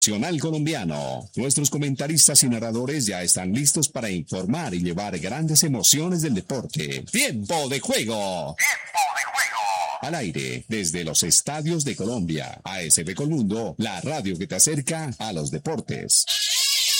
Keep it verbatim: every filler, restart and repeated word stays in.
Nacional colombiano. Nuestros comentaristas y narradores ya están listos para informar y llevar grandes emociones del deporte. ¡Tiempo de juego! ¡Tiempo de juego! Al aire, desde los estadios de Colombia. A S B Colmundo, la radio que te acerca a los deportes.